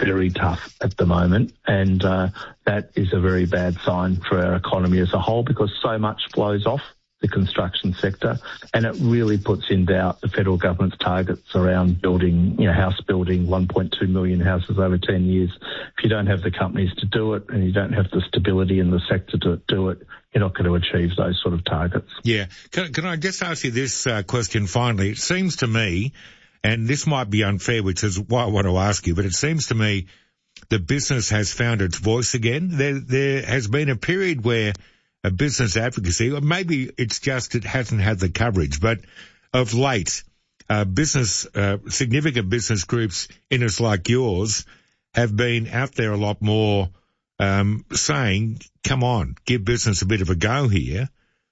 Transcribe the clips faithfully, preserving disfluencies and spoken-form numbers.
very tough at the moment, and uh, that is a very bad sign for our economy as a whole, because so much flows off the construction sector, and it really puts in doubt the federal government's targets around building, you know, house building, one point two million houses over ten years. If you don't have the companies to do it and you don't have the stability in the sector to do it, you're not going to achieve those sort of targets. Yeah. Can, can I just ask you this uh, question finally? It seems to me, and this might be unfair, which is why I want to ask you, but it seems to me the business has found its voice again. There, there has been a period where a business advocacy, or maybe it's just it hasn't had the coverage, but of late, uh, business, uh, significant business groups in us like yours have been out there a lot more, um, saying, come on, give business a bit of a go here.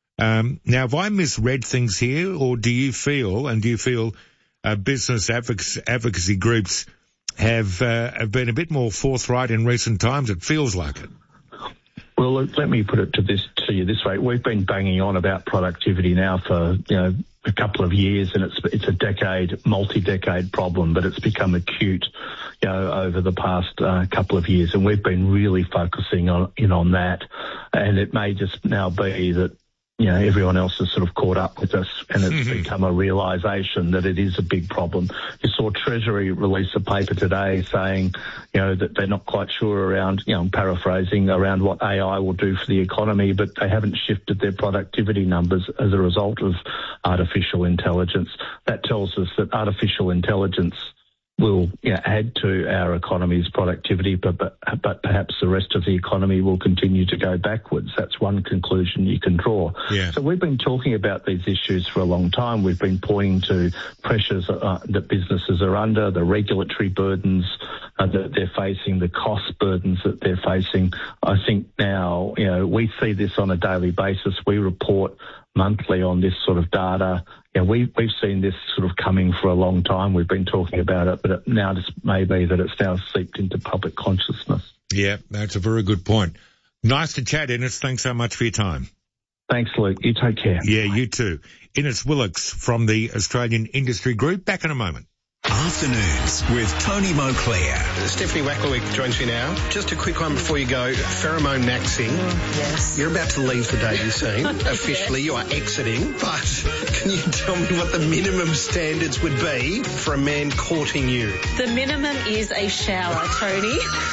Um, now, have I misread things here, or do you feel, and do you feel, uh, business advocacy, advocacy groups have, uh, have been a bit more forthright in recent times? It feels like it. Well, let me put it to this to you this way. We've been banging on about productivity now for, you know, a couple of years, and it's it's a decade, multi-decade problem, but it's become acute, you know, over the past uh, couple of years, and we've been really focusing on in on that. And it may just now be that, you know, everyone else has sort of caught up with us, and it's mm-hmm. become a realisation that it is a big problem. You saw Treasury release a paper today saying, you know, that they're not quite sure around, you know, I'm paraphrasing, around what A I will do for the economy, but they haven't shifted their productivity numbers as a result of artificial intelligence. That tells us that artificial intelligence will, you know, add to our economy's productivity, but, but but perhaps the rest of the economy will continue to go backwards. That's one conclusion you can draw. Yeah. So we've been talking about these issues for a long time. We've been pointing to pressures uh, that businesses are under, the regulatory burdens uh, that they're facing, the cost burdens that they're facing. I think now, you know, we see this on a daily basis. We report monthly on this sort of data. You know, we, we've seen this sort of coming for a long time. We've been talking about it, but it now just may be that it's now seeped into public consciousness. Yeah, that's a very good point. Nice to chat, Innes. Thanks so much for your time. Thanks, Luke. You take care. Yeah, you too. Innes Willox from the Australian Industry Group. Back in a moment. Afternoons with Tony Moclair. Stephanie Wacklewick joins me now. Just a quick one before you go. Pheromone maxing. Yes. You're about to leave the dating scene. Officially, you are exiting. But can you tell me what the minimum standards would be for a man courting you? The minimum is a shower, Tony.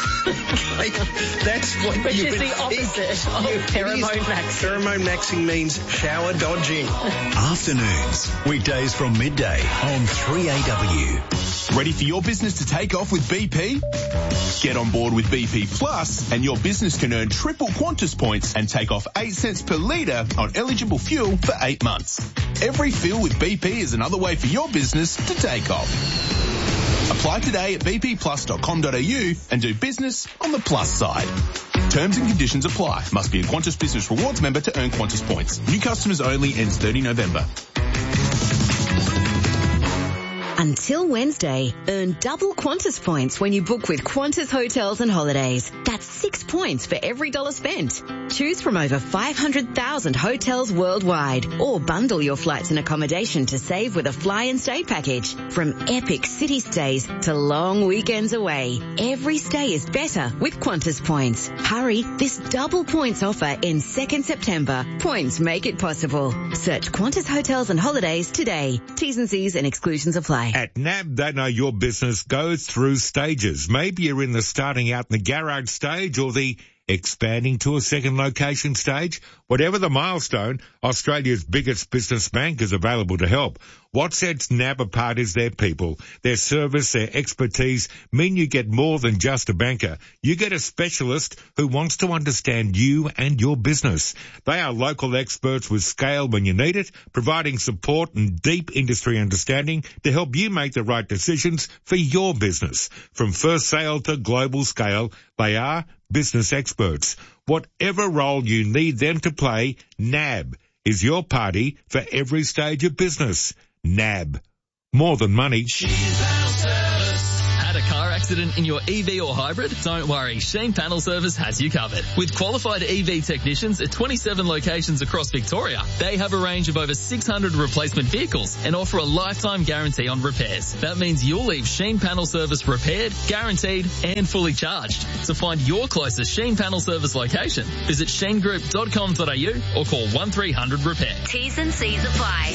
Like, that's what Which you is would the opposite think. of pheromone maxing. Pheromone maxing means shower dodging. Afternoons, weekdays from midday on three A W. Ready for your business to take off with B P? Get on board with B P Plus and your business can earn triple Qantas points and take off eight cents per litre on eligible fuel for eight months. Every fill with B P is another way for your business to take off. Apply today at b p plus dot com dot a u and do business on the plus side. Terms and conditions apply. Must be a Qantas Business Rewards member to earn Qantas points. New customers only, ends thirtieth of November. Until Wednesday, earn double Qantas points when you book with Qantas Hotels and Holidays. That's six points for every dollar spent. Choose from over five hundred thousand hotels worldwide, or bundle your flights and accommodation to save with a fly and stay package. From epic city stays to long weekends away, every stay is better with Qantas points. Hurry, this double points offer ends second September. Points make it possible. Search Qantas Hotels and Holidays today. T's and C's and exclusions apply. At N A B, they know your business goes through stages. Maybe you're in the starting out in the garage stage or the expanding to a second location stage. Whatever the milestone, Australia's biggest business bank is available to help. What sets N A B apart is their people. Their service, their expertise mean you get more than just a banker. You get a specialist who wants to understand you and your business. They are local experts with scale when you need it, providing support and deep industry understanding to help you make the right decisions for your business. From first sale to global scale, they are business experts. Whatever role you need them to play, N A B is your party for every stage of business. N A B. More than money. She's Had a car accident? accident in your E V or hybrid? Don't worry, Sheen Panel Service has you covered. With qualified E V technicians at twenty-seven locations across Victoria, they have a range of over six hundred replacement vehicles and offer a lifetime guarantee on repairs. That means you'll leave Sheen Panel Service repaired, guaranteed and fully charged. To find your closest Sheen Panel Service location, visit sheen group dot com dot a u or call one three hundred repair. T's and C's apply.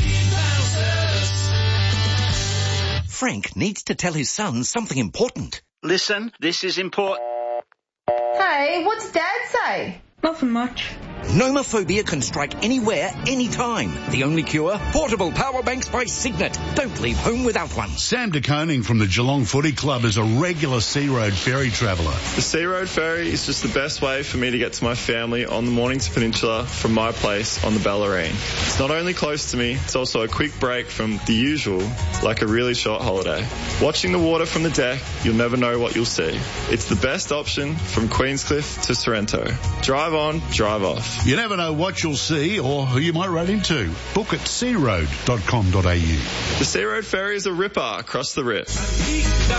Frank needs to tell his son something important. Listen, this is important. Hey, what's Dad say? Nothing much. Nomophobia can strike anywhere, anytime. The only cure? Portable power banks by Signet. Don't leave home without one. Sam de Koning from the Geelong Footy Club is a regular Sea Road ferry traveller. The Sea Road ferry is just the best way for me to get to my family on the Mornington Peninsula from my place on the Bellarine. It's not only close to me, it's also a quick break from the usual, like a really short holiday. Watching the water from the deck, you'll never know what you'll see. It's the best option from Queenscliff to Sorrento. Drive on, drive off. You never know what you'll see or who you might run into. Book at sea road dot com dot a u. The Sea Road ferry is a ripper across the rip.